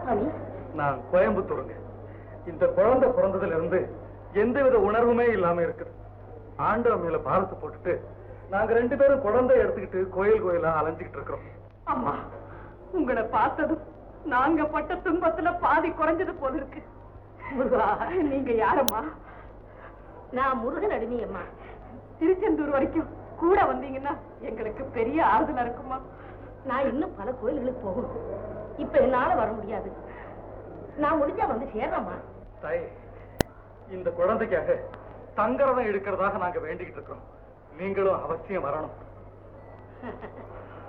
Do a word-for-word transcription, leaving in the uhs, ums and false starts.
சுவாமி? நான் கோயம்புத்தூருங்க. இந்த குழந்தை பிறந்ததுல இருந்து எந்தவித உணர்வுமே இல்லாம இருக்குது. ஆண்டவன் மேல பாரத்தை போட்டுட்டு நாங்க ரெண்டு பேரும் குழந்தை எடுத்துக்கிட்டு கோயில் கோயிலா அலைஞ்சுக்கிட்டு இருக்கிறோம். அம்மா, உங்களை பார்த்ததும் நாங்க பட்ட துன்பத்துல பாதி குறைஞ்சது போல இருக்கு. நீங்க யாரம்மா? நான் முருகன் அடிமை அம்மா. திருச்செந்தூர் வரைக்கும் கூட வந்தீங்கன்னா எங்களுக்கு பெரிய ஆறுதலா இருக்குமா? நான் இன்னும் பல கோயில்களுக்கு போகணும். இப்ப என்னால வர முடியாது. நான் முடிஞ்சா வந்து சேர்றேம்மா. தாய், இந்த குழந்தைக்காக தங்கரதம் எடுக்கிறதாக நாங்க வேண்டிக்கிட்டு இருக்கிறோம். நீங்களும் அவசியம் வரணும்.